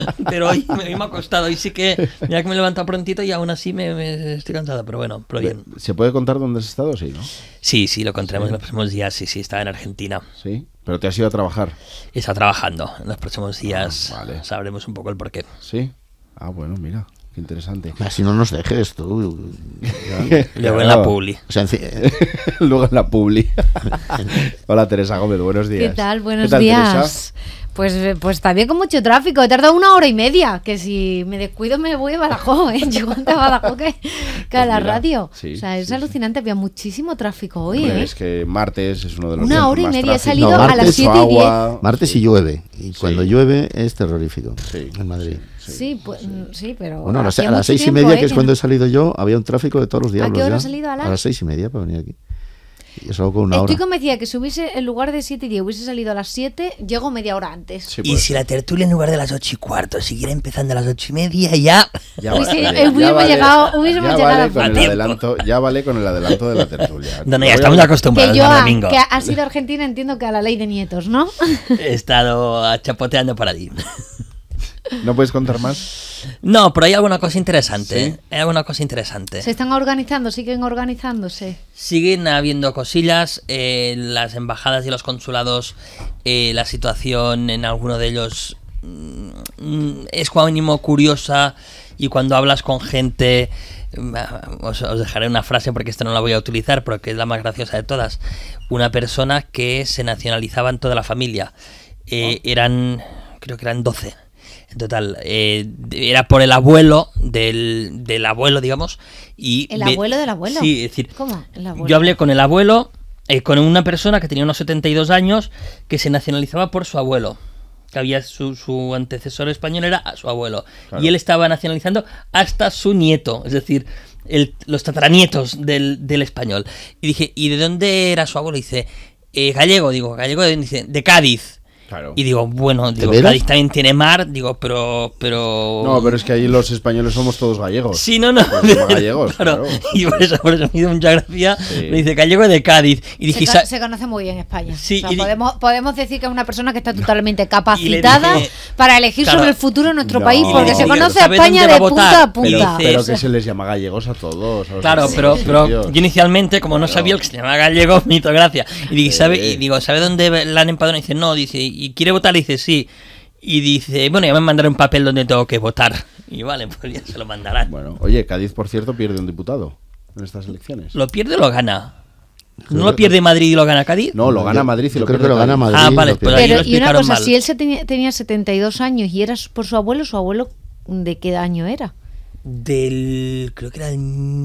Pero hoy me ha costado. Hoy sí que, mira que me he levantado prontito y aún así me estoy cansado. Pero bueno, pero bien. ¿Se puede contar dónde has estado? Sí, ¿no? Sí, lo contaremos en los próximos días. Sí, estaba en Argentina. Sí, pero te has ido a trabajar. Está trabajando. En los próximos días vale. sabremos un poco el porqué. Sí. Ah, bueno, mira. Qué interesante. Así no nos dejes tú. Luego en la publi. O sea, luego en la publi. Hola Teresa Gómez, buenos días. ¿Qué tal? Buenos ¿Qué tal, días. Pues también con mucho tráfico. He tardado 1 hora y media. Que si me descuido me voy a Badajoz, ¿eh? Yo antes a Badajoz que a la radio. Sí, o sea, es alucinante. Había muchísimo tráfico hoy, Hombre, ¿eh? Es que martes es uno de los 1 días hora y más media. He tráfico. salido a las 7 y 10. Martes y llueve. Y cuando llueve es terrorífico en Madrid. Sí, pero... Bueno, a las 6:30, que es cuando he salido yo, había un tráfico de todos los diablos. ¿A qué hora ya. has salido? A las 6:30 para venir aquí. Y eso con 1 hora. Estoy convencida que si hubiese, en lugar de 7 y 10, hubiese salido a las 7, llego media hora antes. Sí, y si la tertulia en lugar de las 8:15 siguiera empezando a las 8:30, ya hubiésemos llegado con el adelanto, ya vale con el adelanto de la tertulia. No, ya estamos acostumbrados que a domingo. Que ha sido Argentina, entiendo que a la ley de nietos, ¿no? He estado chapoteando por allí. ¿No puedes contar más? No, pero hay alguna cosa interesante. ¿Sí? Hay alguna cosa interesante. ¿Se están organizando? ¿Siguen organizándose? Siguen habiendo cosillas. Las embajadas y los consulados, la situación en alguno de ellos es como mínimo curiosa. Y cuando hablas con gente, os dejaré una frase porque esta no la voy a utilizar, pero que es la más graciosa de todas. Una persona que se nacionalizaba en toda la familia. Creo que eran 12. En total, era por el abuelo del abuelo, digamos. Y ¿El abuelo del abuelo? Sí, es decir, ¿cómo? ¿El abuelo? Yo hablé con el abuelo, con una persona que tenía unos 72 años, que se nacionalizaba por su abuelo. Que había su antecesor español era su abuelo. Claro. Y él estaba nacionalizando hasta su nieto, es decir, los tataranietos del español. Y dije, ¿y de dónde era su abuelo? Y dice, gallego. Digo, ¿gallego? Dice, de Cádiz. Claro. Y digo, bueno, Cádiz también tiene mar, digo, pero... No, pero es que allí los españoles somos todos gallegos. Sí, no. Gallegos, claro. Y por eso me hizo mucha gracia. Sí. Me dice, gallego de Cádiz. Y dije, se conoce muy bien España. Sí, o sea, podemos decir que es una persona que está totalmente capacitada para elegir sobre el futuro de nuestro país, porque se conoce a España de punta a punta. Pero que se les llama gallegos a todos. Claro, pero yo inicialmente, como no sabía que se llamaba gallego, me hizo gracia. Y dije, ¿sabe dónde la han empadronado? Y dice, no, dice... ¿Y quiere votar? Y dice, sí. Y dice, bueno, ya me mandaré un papel donde tengo que votar. Y vale, pues ya se lo mandarán. Bueno, oye, Cádiz, por cierto, pierde un diputado en estas elecciones. ¿Lo pierde o lo gana? ¿No lo pierde Madrid y lo gana Cádiz? No, lo gana Madrid y lo pierde. Creo que lo gana Madrid. Ah, vale, pues ahí lo y una cosa, mal. si él tenía 72 años y era por su abuelo, ¿de qué año era? Creo que era del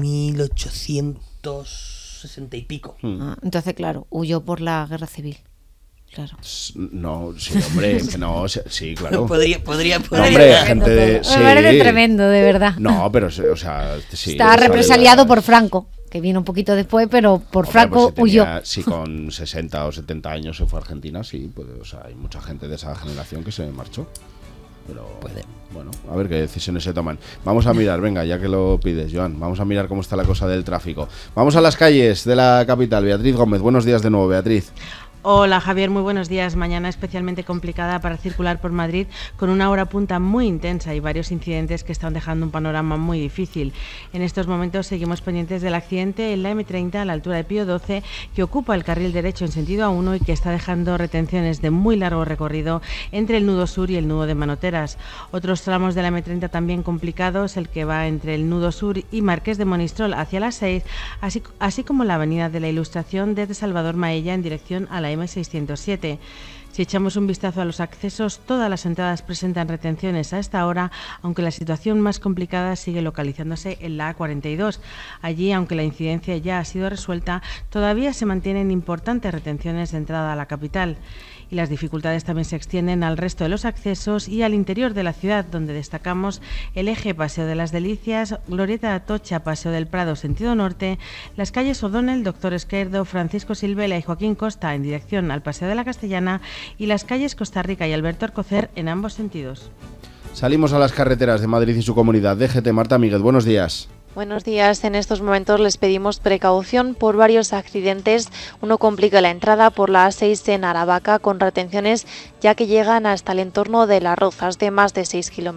1860 y pico. Entonces, claro, huyó por la guerra civil. Claro. No, sí, hombre, que no, sí, claro. Podría. No, hombre, gente de... Me parece tremendo, de verdad. No, pero, o sea, sí. Está represaliado por Franco, que vino un poquito después, pero por Franco pues huyó. Si con 60 o 70 años se fue a Argentina, sí, pues, o sea, hay mucha gente de esa generación que se marchó. Pero, bueno, a ver qué decisiones se toman. Vamos a mirar, venga, ya que lo pides, Joan, vamos a mirar cómo está la cosa del tráfico. Vamos a las calles de la capital. Beatriz Gómez, buenos días de nuevo, Beatriz. Hola Javier, muy buenos días. Mañana especialmente complicada para circular por Madrid, con una hora punta muy intensa y varios incidentes que están dejando un panorama muy difícil. En estos momentos seguimos pendientes del accidente en la M30 a la altura de Pío XII, que ocupa el carril derecho en sentido A1 y que está dejando retenciones de muy largo recorrido entre el nudo sur y el nudo de Manoteras. Otros tramos de la M30 también complicados, el que va entre el nudo sur y Marqués de Monistrol hacia las 6, así como la avenida de la Ilustración desde Salvador Maella en dirección a la M607. Si echamos un vistazo a los accesos, todas las entradas presentan retenciones a esta hora, aunque la situación más complicada sigue localizándose en la A42. Allí, aunque la incidencia ya ha sido resuelta, todavía se mantienen importantes retenciones de entrada a la capital. Y las dificultades también se extienden al resto de los accesos y al interior de la ciudad, donde destacamos el eje Paseo de las Delicias, Glorieta de Atocha, Paseo del Prado, sentido norte, las calles O'Donnell, Doctor Esquerdo, Francisco Silvela y Joaquín Costa en dirección al Paseo de la Castellana y las calles Costa Rica y Alberto Alcocer en ambos sentidos. Salimos a las carreteras de Madrid y su comunidad. DGT, Marta Míguez, buenos días. Buenos días. En estos momentos les pedimos precaución por varios accidentes. Uno complica la entrada por la A6 en Aravaca con retenciones ya que llegan hasta el entorno de Las Rozas de más de 6 kilómetros.